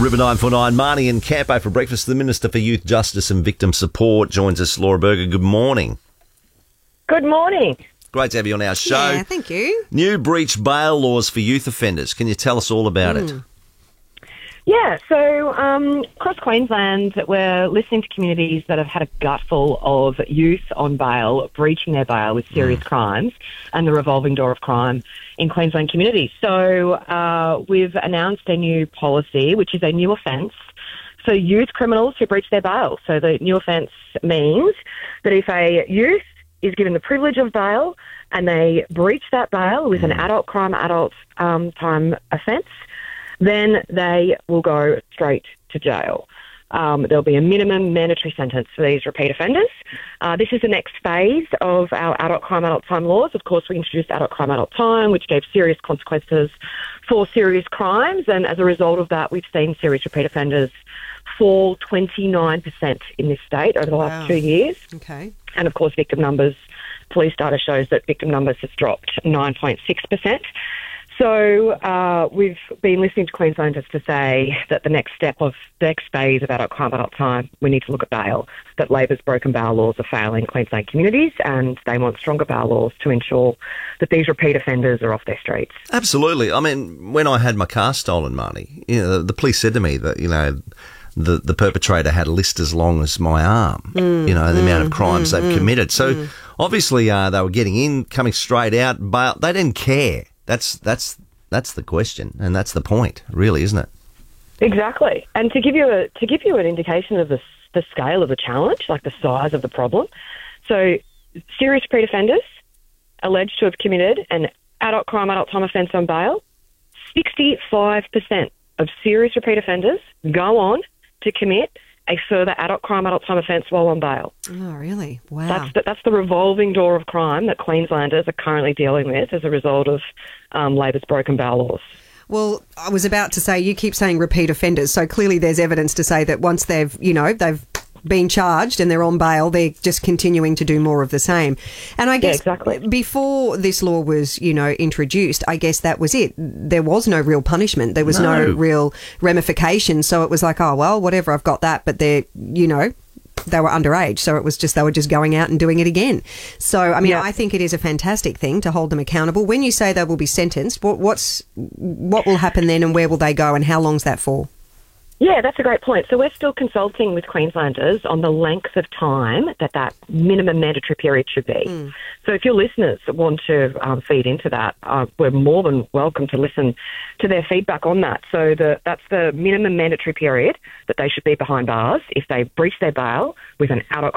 River 949, Marnie and Campo for breakfast. The Minister for Youth Justice and Victim Support joins us, Laura Berger. Good morning. Good morning. Great to have you on our show. Yeah, thank you. New breach bail laws for youth offenders. Can you tell us all about it? Yeah, so across Queensland, we're listening to communities that have had a gutful of youth on bail, breaching their bail with serious crimes and the revolving door of crime in Queensland communities. So we've announced a new policy, which is a new offence for youth criminals who breach their bail. So the new offence means that if a youth is given the privilege of bail and they breach that bail with an adult crime, adult time offence, then they will go straight to jail. There'll be a minimum mandatory sentence for these repeat offenders. This is the next phase of our adult crime, adult time laws. Of course, we introduced adult crime, adult time, which gave serious consequences for serious crimes. And as a result of that, we've seen serious repeat offenders fall 29% in this state over the last 2 years. Okay. And of course, victim numbers, police data shows that victim numbers has dropped 9.6%. So we've been listening to Queenslanders to say that the next step of the next phase of adult crime, adult time, we need to look at bail, that Labor's broken bail laws are failing Queensland communities and they want stronger bail laws to ensure that these repeat offenders are off their streets. Absolutely. I mean, when I had my car stolen, Marnie, the police said to me that, the perpetrator had a list as long as my arm, the amount of crimes they've committed. So obviously they were getting in, coming straight out, but they didn't care. That's the question, and that's the point, really, isn't it? Exactly. And to give you an indication of the scale of the challenge, like the size of the problem, so serious repeat offenders alleged to have committed an adult crime, adult time offence on bail, 65% of serious repeat offenders go on to commit a further adult crime, adult time offence while on bail. Oh, really? Wow. That's the revolving door of crime that Queenslanders are currently dealing with as a result of Labor's broken bail laws. Well, I was about to say, you keep saying repeat offenders, so clearly there's evidence to say that once they've been charged and they're on bail, they're just continuing to do more of the same. And I guess exactly. Before this law was, introduced, I guess that was it. There was no real punishment. There was no real ramification. So it was like, oh, well, whatever, I've got that. But they were underage. So it was just, they were just going out and doing it again. So, I mean, I think it is a fantastic thing to hold them accountable. When you say they will be sentenced, what will happen then and where will they go and how long's that for? Yeah, that's a great point. So we're still consulting with Queenslanders on the length of time that minimum mandatory period should be. So if your listeners want to feed into that, we're more than welcome to listen to their feedback on that. So that's the minimum mandatory period that they should be behind bars if they breach their bail with an adult